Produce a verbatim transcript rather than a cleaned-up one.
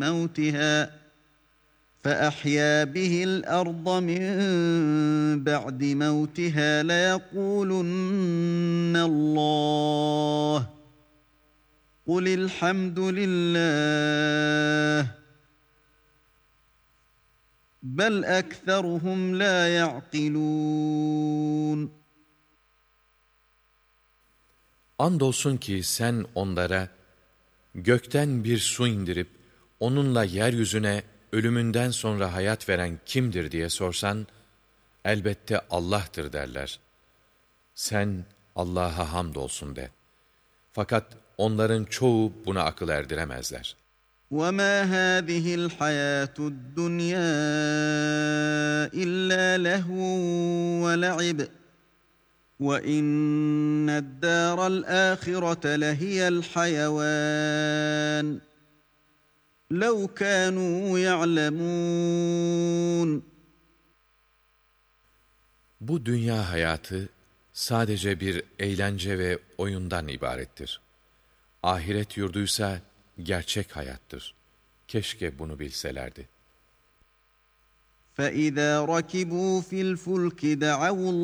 موتها فأحيا به الأرض من بعد موتها ليقولن الله قل الحمد لله بل أكثرهم لا يعقلون. Andolsun ki sen onlara gökten bir su indirip onunla yeryüzüne ölümünden sonra hayat veren kimdir diye sorsan, elbette Allah'tır derler. Sen Allah'a hamdolsun de. Fakat onların çoğu buna akıl erdiremezler. وَمَا هَذِهِ الْحَيَاةُ الدُّنْيَا إِلَّا لَهْوٌ وَلَعِبٌ وَإِنَّ الدَّارَ الْآخِرَةَ لَهِيَ الْحَيَوَانُ لَوْ كَانُوا يَعْلَمُونَ. Bu dünya hayatı sadece bir eğlence ve oyundan ibarettir. Ahiret yurduysa gerçek hayattır. Keşke bunu bilselerdi. فَإِذَا رَكِبُوا فِي الْفُلْكِ دَعَوُا